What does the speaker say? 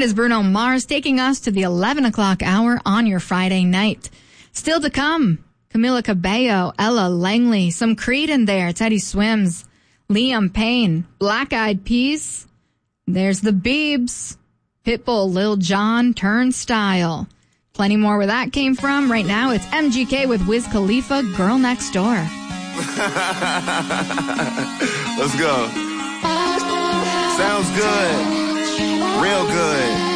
is Bruno Mars taking us to the 11 o'clock hour on your Friday night. Still to come, Camila Cabello, Ella Langley, some Creed in there, Teddy Swims, Liam Payne, Black Eyed Peas. There's the Biebs, Pitbull, Lil Jon, Turnstile. Plenty more where that came from. Right now, it's MGK with Wiz Khalifa, Girl Next Door. Let's go. Sounds good. Real good.